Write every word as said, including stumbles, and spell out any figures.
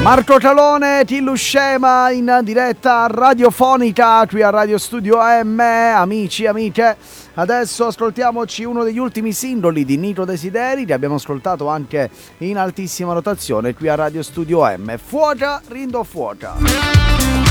Marco Talone, Tillu Scema in diretta radiofonica qui a Radio Studio M, amici e amiche. Adesso ascoltiamoci uno degli ultimi singoli di Nitro Desideri, li abbiamo ascoltato anche in altissima rotazione qui a Radio Studio M. Fuoca, rindo fuoca.